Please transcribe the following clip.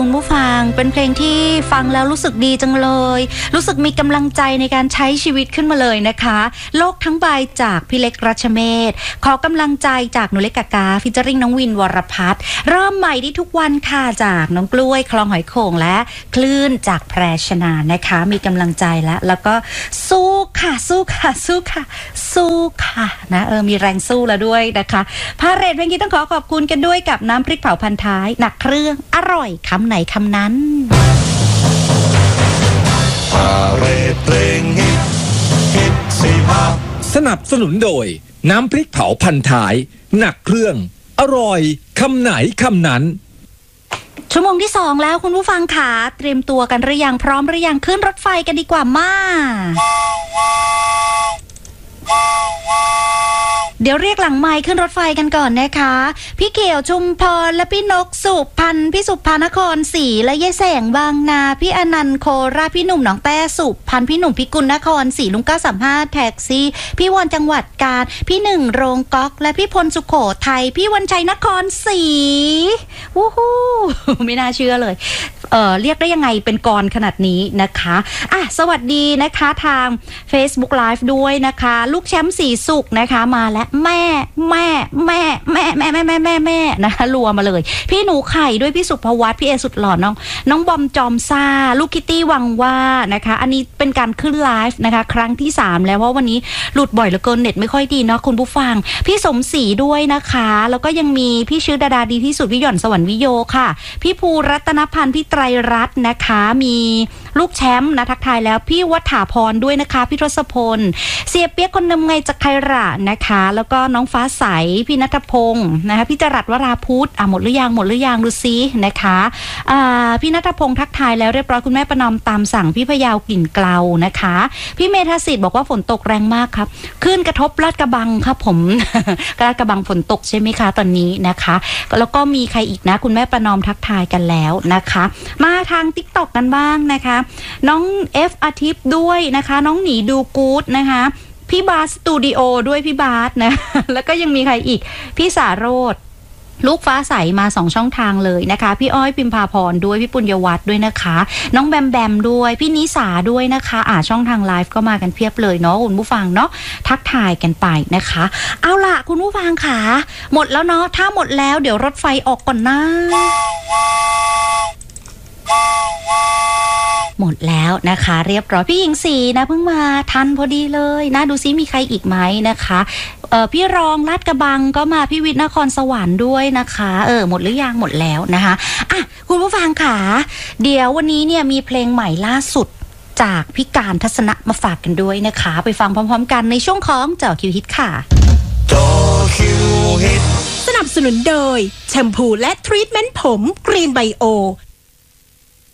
คุณผู้ฟังเป็นเพลงที่ฟังแล้วรู้สึกดีจังเลยรู้สึกมีกำลังใจในการใช้ชีวิตขึ้นมาเลยนะคะโลกทั้งใบจากพี่เล็กรัชเมศขอกำลังใจจากหนูเล็กกากาฟิชเจอริ่งน้องวินวรพัฒน์เริ่มใหม่ได้ทุกวันค่ะจากน้องกล้วยคลองหอยโข่งและคลื่นจากแพรชนานะคะมีกำลังใจแล้วก็สู้ค่ะสู้ค่ะสู้ค่ะสู้ค่ะนะมีแรงสู้แล้วด้วยนะคะพาเรทเพลงนี้ต้องขอขอบคุณกันด้วยกับน้ำพริกเผาพันท้ายหนักเครื่องอร่อยคำไหนคำนั้นพาเรทเพลงฮิตสิบห้าสนับสนุนโดยน้ำพริกเผาพันท้ายหนักเครื่องอร่อยคำไหนคำนั้นชั่วโมงที่2แล้วคุณผู้ฟังค่ะเตรียมตัวกันหรือยังพร้อมหรือยังขึ้นรถไฟกันดีกว่ามาเดี๋ยวเรียกหลังไมค์ขึ้นรถไฟกันก่อนนะคะพี่เกี่ยวชุมพรและพี่นกสุพันธ์พี่สุภานครศรีและยายแสงบางนาพี่อนันต์โคราชพี่หนุ่มหนองแต้สุพันธ์พี่หนุ่มพิกุลนครศรีลุง935แท็กซี่พี่วอนจังหวัดกาญพี่หนึ่งโรงก๊อกและพี่พลสุโขทัยพี่วันชัยนครศรีวู้ฮู้ไม่น่าเชื่อเลยเรียกได้ยังไงเป็นกรขนาดนี้นะคะสวัสดีนะคะทาง Facebook Live ด้วยนะคะลูกแชมป์สีสุกนะคะมาและแม่นะคะรัวมาเลยพี่หนูไข่ด้วยพี่สุภวัฒน์พี่เอสุดหล่อน้องบอมจอมซ่าลูกคิตตี้วังว่านะคะอันนี้เป็นการขึ้นไลฟ์นะคะครั้งที่3แล้วเพราะวันนี้หลุดบ่อยเหลือเกินเน็ตไม่ค่อยดีเนาะคุณผู้ฟังพี่สมศรีด้วยนะคะแล้วก็ยังมีพี่ชื่อดาดาดีที่สุดพี่หย่อนสวรรค์วิโยค่ะพี่ภูรัตนพันธ์พี่ไตรรัตน์นะคะมีลูกแชมป์นะทักทายแล้วพี่วัฒาพรด้วยนะคะพี่ทศพลเสียเปียกคนนำไงจากไคระนะคะแล้วก็น้องฟ้าใสพี่ณัฐพงศ์นะคะพี่จรัสวราพุทธหมดหรือยังดูซินะคะพี่ณัฐพงศ์ทักทายแล้วเรียบร้อยคุณแม่ประนอมตามสั่งพี่พยาวกลิ่นเกลานะคะพี่เมธาสิทธิ์บอกว่าฝนตกแรงมากครับคลื่นกระทบลาดกระบังครับผม ลาดกระบังฝนตกใช่ไหมคะตอนนี้นะคะแล้วก็มีใครอีกนะคุณแม่ประนอมทักทายกันแล้วนะคะมาทาง TikTok กันบ้างนะคะน้อง F อาทิตย์ด้วยนะคะน้องหนีดูกู๊ดนะคะพี่บาสสตูดิโอด้วยพี่บาสนะ แล้วก็ยังมีใครอีกพี่สาโรจน์ลูกฟ้าใสมา2ช่องทางเลยนะคะพี่อ้อยพิมพาพรด้วยพี่ปุญญวัฒน์ด้วยนะคะน้องแบมแบมด้วยพี่นิสาด้วยนะคะช่องทางไลฟ์ก็มากันเพียบเลยเนาะคุณผู้ฟังเนาะทักทายกันไปนะคะเอาล่ะคุณผู้ฟังค่ะหมดแล้วเนาะถ้าหมดแล้วเดี๋ยวรถไฟออกก่อนนะหมดแล้วนะคะเรียบร้อยพี่หญิงศรีนะเพิ่งมาทันพอดีเลยนะดูซิมีใครอีกไหมนะคะพี่รองลาดกระบังก็มาพี่วิทย์นครสวรรค์ด้วยนะคะหมดหรือยังหมดแล้วนะคะคุณผู้ฟังค่ะเดี๋ยววันนี้เนี่ยมีเพลงใหม่ล่าสุดจากพี่การทัศนะมาฝากกันด้วยนะคะไปฟังพร้อมๆกันในช่วงของเจาะคิวฮิตค่ะเจาะคิวฮิตสนับสนุนโดยแชมพูและทรีทเมนต์ผมกรีนไบโอ